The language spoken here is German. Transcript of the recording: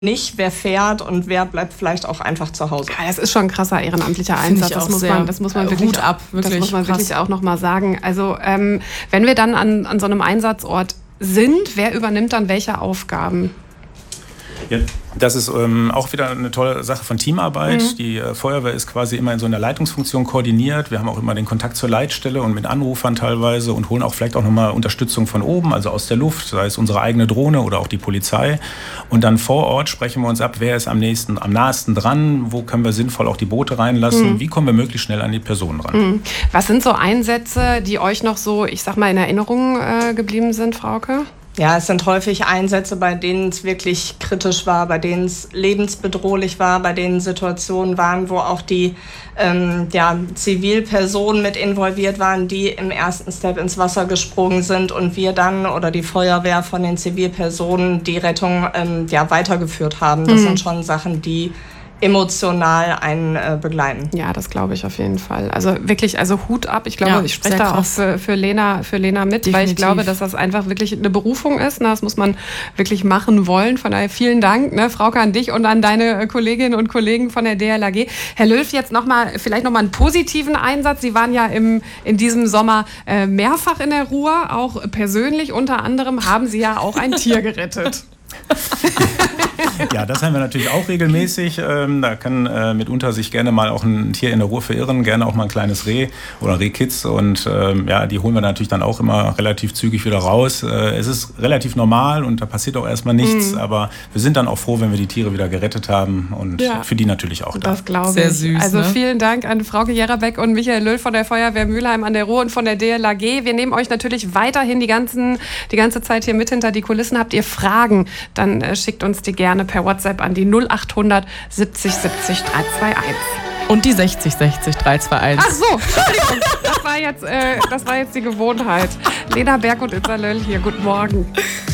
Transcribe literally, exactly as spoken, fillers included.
nicht, wer fährt und wer bleibt vielleicht auch einfach zu Hause. Ja, das ist schon ein krasser ehrenamtlicher Einsatz. Das muss, man, das muss man wirklich, Hut ab, wirklich, das muss man krass. wirklich auch nochmal sagen. Also ähm, wenn wir dann an, an so einem Einsatzort sind, wer übernimmt dann welche Aufgaben? Ja, das ist ähm, auch wieder eine tolle Sache von Teamarbeit. Mhm. Die äh, Feuerwehr ist quasi immer in so einer Leitungsfunktion koordiniert. Wir haben auch immer den Kontakt zur Leitstelle und mit Anrufern teilweise und holen auch vielleicht auch nochmal Unterstützung von oben, also aus der Luft, sei es unsere eigene Drohne oder auch die Polizei. Und dann vor Ort sprechen wir uns ab, wer ist am nächsten, am nahesten dran, wo können wir sinnvoll auch die Boote reinlassen, mhm. wie kommen wir möglichst schnell an die Personen ran. Mhm. Was sind so Einsätze, die euch noch so, ich sag mal, in Erinnerung äh, geblieben sind, Frauke? Ja, es sind häufig Einsätze, bei denen es wirklich kritisch war, bei denen es lebensbedrohlich war, bei denen Situationen waren, wo auch die ähm, ja, Zivilpersonen mit involviert waren, die im ersten Step ins Wasser gesprungen sind und wir dann oder die Feuerwehr von den Zivilpersonen die Rettung ähm, ja, weitergeführt haben. Das mhm. sind schon Sachen, die emotional einen äh, begleiten. Ja, das glaube ich auf jeden Fall. Also wirklich, also Hut ab. Ich glaube, ja, ich spreche da auch für, für, Lena, für Lena mit, definitiv. Weil ich glaube, dass das einfach wirklich eine Berufung ist. Ne? Das muss man wirklich machen wollen. Von daher vielen Dank, ne, Frauke, an dich und an deine Kolleginnen und Kollegen von der D L R G. Herr Löw, jetzt noch mal, vielleicht noch mal einen positiven Einsatz. Sie waren ja im, in diesem Sommer äh, mehrfach in der Ruhr, auch persönlich unter anderem haben Sie ja auch ein Tier gerettet. Ja, das haben wir natürlich auch regelmäßig. Ähm, da kann äh, mitunter sich gerne mal auch ein Tier in der Ruhr verirren, gerne auch mal ein kleines Reh oder Rehkitz. Und ähm, ja, die holen wir natürlich dann auch immer relativ zügig wieder raus. Äh, es ist relativ normal und da passiert auch erstmal nichts. Mhm. Aber wir sind dann auch froh, wenn wir die Tiere wieder gerettet haben und ja, für die natürlich auch da. Das glaube ich. Sehr süß. Also ne? vielen Dank an Frauke Jerabek und Michael Löw von der Feuerwehr Mülheim an der Ruhr und von der D L R G. Wir nehmen euch natürlich weiterhin die, ganzen, die ganze Zeit hier mit hinter die Kulissen. Habt ihr Fragen, dann äh, schickt uns die gerne per WhatsApp an die null acht hundert siebzig siebzig drei zwei eins. Und die sechzig sechzig drei zwei eins. Ach so, Entschuldigung, das war jetzt, äh, das war jetzt die Gewohnheit. Lena Berg und Itza Löll hier, guten Morgen.